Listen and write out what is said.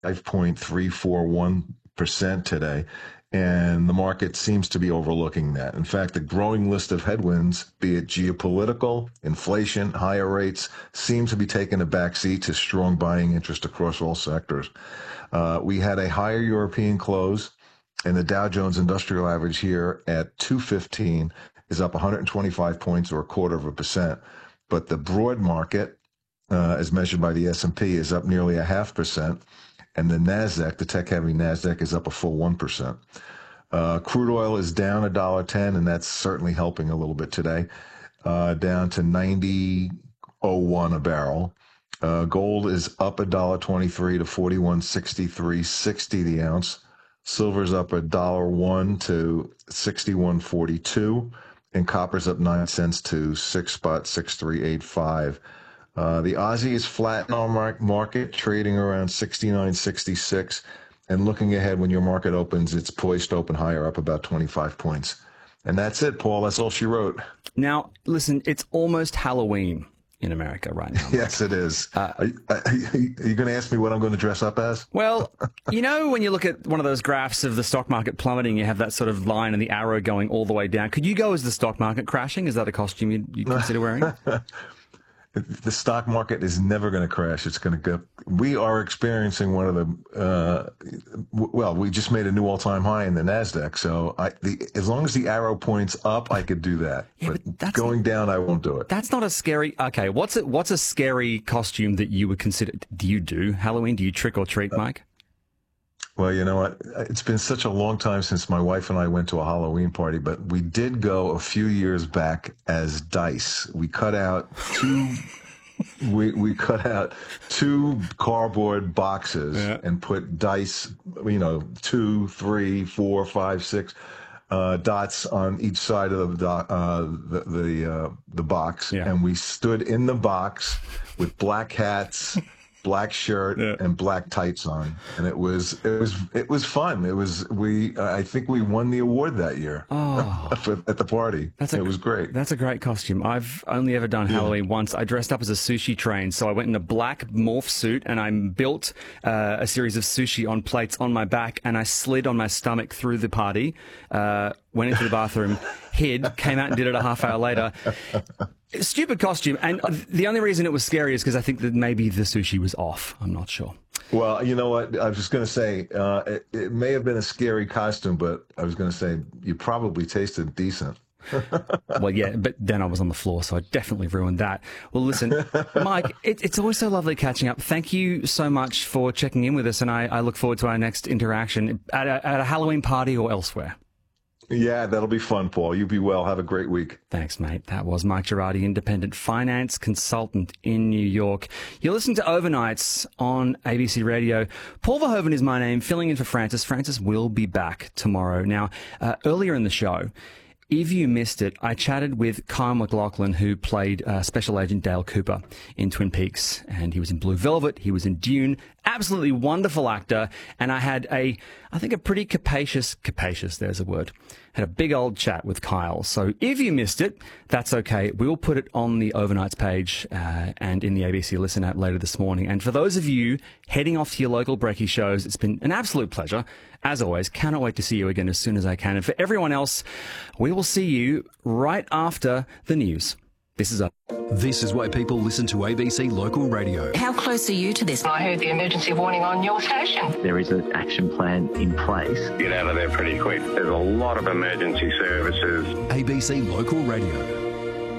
5.341% today. And the market seems to be overlooking that. In fact, the growing list of headwinds, be it geopolitical, inflation, higher rates, seems to be taking a backseat to strong buying interest across all sectors. We had a higher European close, and the Dow Jones Industrial Average here at 215 is up 125 points, or 0.25%. But the broad market, as measured by the S&P, is up nearly 0.5%. And the NASDAQ, the tech-heavy NASDAQ, is up a full 1%. Crude oil is down $1.10, and that's certainly helping a little bit today, down to $90.01 a barrel. Gold is up $1.23 to $41.63.60 the ounce. Silver's up $1.01 to $61.42, and copper's up 9 cents to 6.6385. The Aussie is flat in our market, trading around 69.66. And looking ahead, when your market opens, it's poised to open higher, up about 25 points. And that's it, Paul. That's all she wrote. Now, listen, it's almost Halloween in America right now. Yes, it is. Are you going to ask me what I'm going to dress up as? Well, you know, when you look at one of those graphs of the stock market plummeting, you have that sort of line and the arrow going all the way down. Could you go as the stock market crashing? Is that a costume you consider wearing? The stock market is never going to crash. It's going to go. We are experiencing one of the, we just made a new all-time high in the NASDAQ. So as long as the arrow points up, I could do that. Yeah, but going down, I won't do it. That's not a scary. Okay, what's a scary costume that you would consider? Do you do Halloween? Do you trick or treat, Mike? Well, you know what? It's been such a long time since my wife and I went to a Halloween party, but we did go a few years back as dice. We cut out two. We cut out 2 cardboard boxes and put dice. 2, 3, 4, 5, 6 dots on each side of the box, and we stood in the box with black hats, black shirt, and black tights on, and it was fun. I think we won the award that year at the party. It was great. That's a great costume. I've only ever done Halloween once. I dressed up as a sushi train, so I went in a black morph suit and I built a series of sushi on plates on my back, and I slid on my stomach through the party, went into the bathroom, hid, came out and did it a half hour later. Stupid costume, and the only reason it was scary is because I think that maybe the sushi was off. I'm not sure. Well, you know what? I was just going to say, it may have been a scary costume, but I was going to say you probably tasted decent. Well, yeah, but then I was on the floor, so I definitely ruined that. Well, listen, Mike, it's always so lovely catching up. Thank you so much for checking in with us, and I look forward to our next interaction at a Halloween party or elsewhere. Yeah, that'll be fun, Paul. You be well. Have a great week. Thanks, mate. That was Mike Girardi, independent finance consultant in New York. You're listening to Overnights on ABC Radio. Paul Verhoeven is my name, filling in for Francis. Francis will be back tomorrow. Now, earlier in the show, if you missed it, I chatted with Kyle MacLachlan, who played Special Agent Dale Cooper in Twin Peaks, and he was in Blue Velvet, he was in Dune, absolutely wonderful actor, and I had I think a pretty capacious, there's a word, had a big old chat with Kyle. So if you missed it, that's okay. We'll put it on the Overnights page and in the ABC Listen app later this morning. And for those of you heading off to your local brekkie shows, it's been an absolute pleasure. As always, cannot wait to see you again as soon as I can. And for everyone else, we will see you right after the news. This is why people listen to ABC Local Radio. How close are you to this? I heard the emergency warning on your station. There is an action plan in place. Get out of there pretty quick. There's a lot of emergency services. ABC Local Radio.